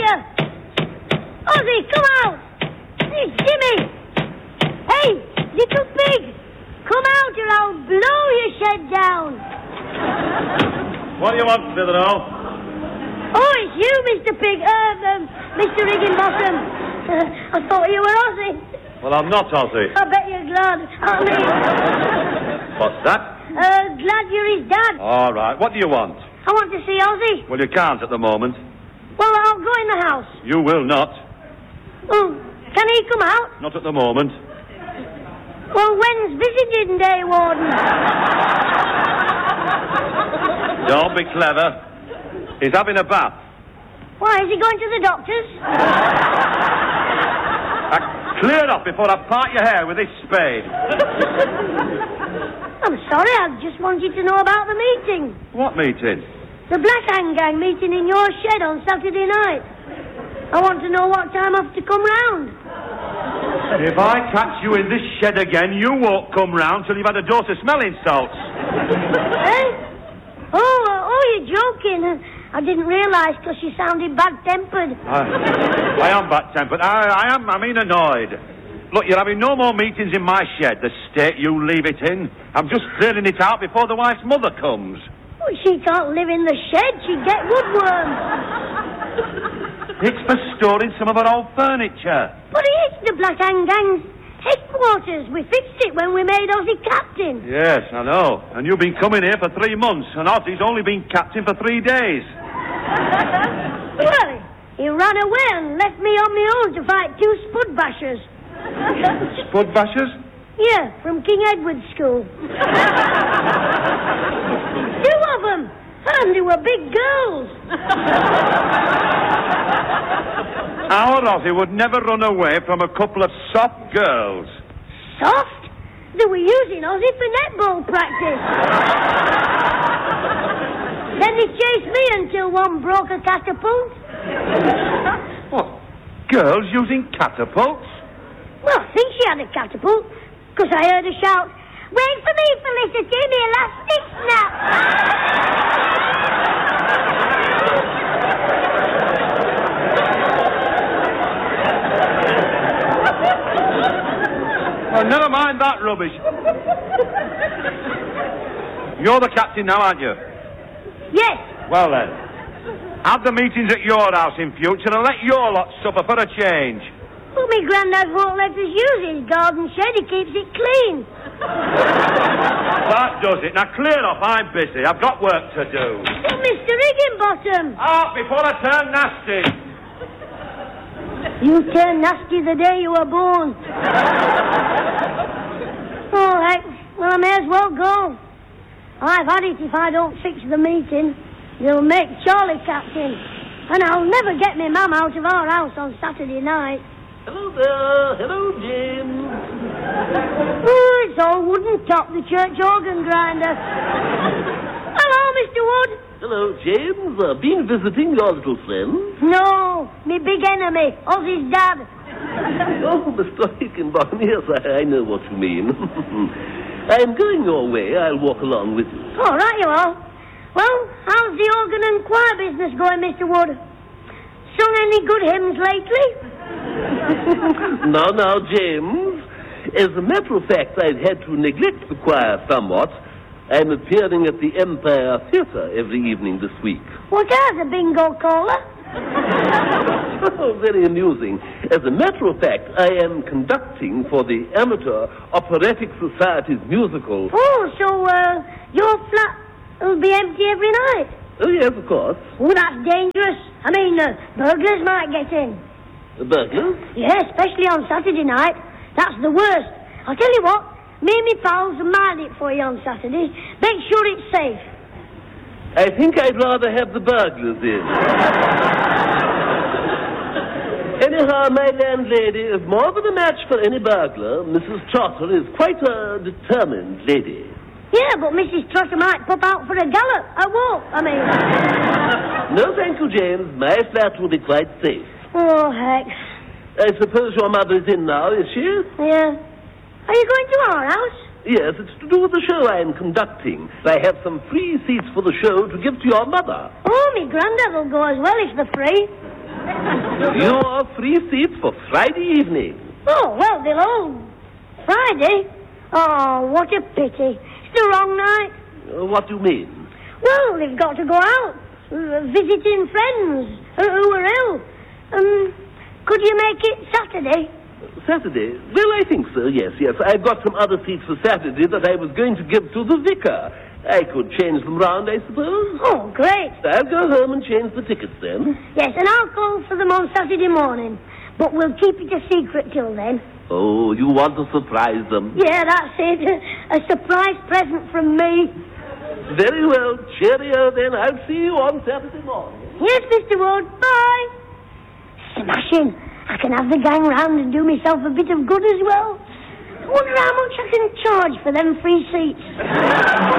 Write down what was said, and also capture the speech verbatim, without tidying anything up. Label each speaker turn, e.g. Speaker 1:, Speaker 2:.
Speaker 1: here. Ozzy, come out. It's Jimmy. Hey, little pig. Come out or I'll blow your shed down.
Speaker 2: What do you want, Clitheroe?
Speaker 1: Oh, it's you, Mister Pig. Uh, um, Mister Higginbottom. Uh, I thought you were Ozzy.
Speaker 2: Well, I'm not Ozzy.
Speaker 1: I bet you're glad. I mean...
Speaker 2: What's that?
Speaker 1: Uh, glad you're his dad.
Speaker 2: All right. What do you want?
Speaker 1: I want to see Ozzy.
Speaker 2: Well, you can't at the moment.
Speaker 1: Well, I'll go in the house.
Speaker 2: You will not.
Speaker 1: Oh, can he come out?
Speaker 2: Not at the moment.
Speaker 1: Well, when's visiting day, Warden?
Speaker 2: Don't be clever. He's having a bath.
Speaker 1: Why, is he going to the doctor's?
Speaker 2: Uh, clear off before I part your hair with this spade.
Speaker 1: I'm sorry, I just wanted to know about the meeting.
Speaker 2: What meeting?
Speaker 1: The Black Hand Gang meeting in your shed on Saturday night. I want to know what time I have to come round.
Speaker 2: If I catch you in this shed again, you won't come round till you've had a dose of smelling salts.
Speaker 1: Eh? Oh, uh, oh, you're joking. Uh, I didn't realise because you sounded bad-tempered.
Speaker 2: I, I am bad-tempered. I, I am, I mean, annoyed. Look, you're having no more meetings in my shed, the state you leave it in. I'm just clearing it out before the wife's mother comes.
Speaker 1: Oh, she can't live in the shed. She'd get woodworm.
Speaker 2: It's for storing some of her old furniture.
Speaker 1: But it's the Black Hand Gang's headquarters. We fixed it when we made Ozzy captain.
Speaker 2: Yes, I know. And you've been coming here for three months, and Ozzy's only been captain for three days.
Speaker 1: Well, he ran away and left me on my own to fight two spud bashers.
Speaker 2: Spud bashers?
Speaker 1: Yeah, from King Edward's school. Two of them. And they were big girls.
Speaker 2: Our Ozzy would never run away from a couple of soft girls.
Speaker 1: Soft? They were using Ozzy for netball practice. Then they chased me until one broke a catapult.
Speaker 2: What? Girls using catapults?
Speaker 1: Well, I think she had a catapult, because I heard her shout, "Wait for me, Felicity, me elastic snap."
Speaker 2: Oh, never mind that rubbish. You're the captain now, aren't you?
Speaker 1: Yes.
Speaker 2: Well, then. Have the meetings at your house in future and let your lot suffer for a change.
Speaker 1: Well, my granddad won't let us use his garden shed. He keeps it clean.
Speaker 2: That does it. Now, clear off. I'm busy. I've got work to do.
Speaker 1: But Mister Higginbottom.
Speaker 2: Out before I turn nasty.
Speaker 1: You turned nasty the day you were born. Oh, heck. Well, I may as well go. I've had it if I don't fix the meeting. They'll make Charlie captain. And I'll never get my mum out of our house on Saturday night.
Speaker 3: Hello there. Hello, Jim.
Speaker 1: Oh, it's all wooden top, the church organ grinder. Hello, Mister Wood.
Speaker 3: Hello, James. Uh, been visiting your little friend?
Speaker 1: No, me big enemy, Ozzy's dad.
Speaker 3: Oh, Mister Higginbottom, yes, I, I know what you mean. I am going your way. I'll walk along with you.
Speaker 1: All right, you are. Well, how's the organ and choir business going, Mister Wood? Sung any good hymns lately?
Speaker 3: Now, now, James. As a matter of fact, I've had to neglect the choir somewhat. I'm appearing at the Empire Theatre every evening this week.
Speaker 1: What are the bingo caller?
Speaker 3: Oh, very amusing. As a matter of fact, I am conducting for the Amateur Operatic Society's musical.
Speaker 1: Oh, so, uh, your flat will be empty every night?
Speaker 3: Oh, yes, of course.
Speaker 1: Oh, that's dangerous. I mean, uh, burglars might get in.
Speaker 3: The burglars?
Speaker 1: Yeah, especially on Saturday night. That's the worst. I'll tell you what, me and me pals will mind it for you on Saturday. Make sure it's safe.
Speaker 3: I think I'd rather have the burglars in. Anyhow, my landlady is more than a match for any burglar. Missus Trotter is quite a determined lady.
Speaker 1: Yeah, but Missus Trotter might pop out for a gallop, a walk, I mean.
Speaker 3: No, thank you, James. My flat will be quite safe.
Speaker 1: Oh, heck.
Speaker 3: I suppose your mother is in now, is she?
Speaker 1: Yeah. Are you going to our house?
Speaker 3: Yes, it's to do with the show I am conducting. I have some free seats for the show to give to your mother.
Speaker 1: Oh, me granddad will go as well if they're free.
Speaker 3: You are free seats for Friday evening.
Speaker 1: Oh, well, they'll all... Friday? Oh, what a pity. It's the wrong night.
Speaker 3: Uh, what do you mean?
Speaker 1: Well, they've got to go out, uh, visiting friends uh, who are ill. Um, could you make it Saturday?
Speaker 3: Saturday? Well, I think so, yes, yes. I've got some other seats for Saturday that I was going to give to the vicar. I could change them round, I suppose.
Speaker 1: Oh, great.
Speaker 3: I'll go home and change the tickets then.
Speaker 1: Yes, and I'll call for them on Saturday morning. But we'll keep it a secret till then.
Speaker 3: Oh, you want to surprise them?
Speaker 1: Yeah, that's it. A surprise present from me.
Speaker 3: Very well. Cheerio, then. I'll see you on Saturday morning.
Speaker 1: Yes, Mister Wood. Bye. Smashing. I can have the gang round and do myself a bit of good as well. I wonder how much I can charge for them free seats.